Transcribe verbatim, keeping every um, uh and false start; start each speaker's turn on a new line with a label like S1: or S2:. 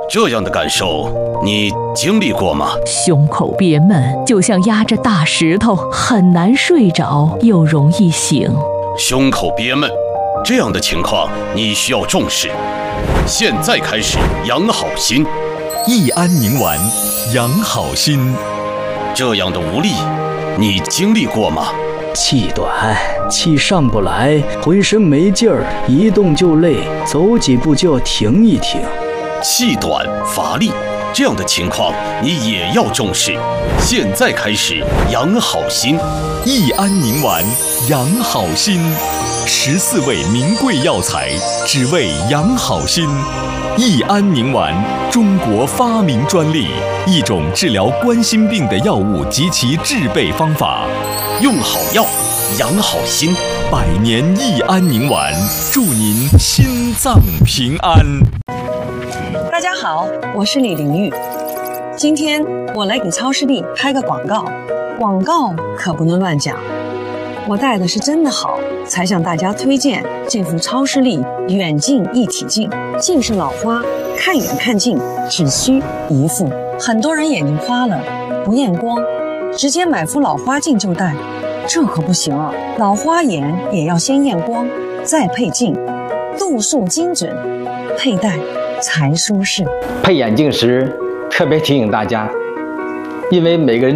S1: 这样的感受你经历过吗？
S2: 胸口憋闷，就像压着大石头，很难睡着，又容易醒。
S1: 胸口憋闷，这样的情况你需要重视。现在开始养好心，
S3: 益安宁丸养好心。
S1: 这样的无力，你经历过吗？
S4: 气短，气上不来，浑身没劲儿，一动就累，走几步就要停一停。
S1: 气短乏力，这样的情况你也要重视。现在开始养好心，
S3: 益安宁丸养好心，十四味名贵药材，只为养好心。益安宁丸，中国发明专利，一种治疗冠心病的药物及其制备方法。
S1: 用好药，养好心，
S3: 百年益安宁丸，祝您心脏平安。
S5: 大家好，我是李玲玉。今天我来给超视力拍个广告，广告可不能乱讲。我戴的是真的好，才向大家推荐这副超视力远近一体镜。近视老花，看远看近只需一副。很多人眼睛花了，不验光，直接买副老花镜就戴，这可不行啊！老花眼也要先验光，再配镜，度数精准，佩戴才舒适。
S6: 配眼镜时特别提醒大家，因为每个人